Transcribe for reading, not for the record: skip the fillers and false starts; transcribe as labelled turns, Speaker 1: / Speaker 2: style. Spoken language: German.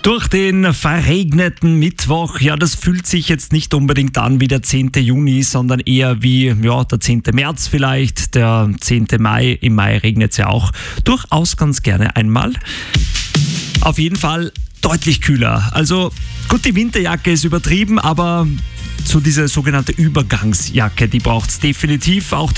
Speaker 1: Durch den verregneten Mittwoch, ja, das fühlt sich jetzt nicht unbedingt an wie der 10. Juni, sondern eher wie der 10. März vielleicht, der 10. Mai. Im Mai regnet es ja auch durchaus ganz gerne einmal. Auf jeden Fall deutlich kühler. Also gut, die Winterjacke ist übertrieben, aber so diese sogenannte Übergangsjacke, die braucht es definitiv. Auch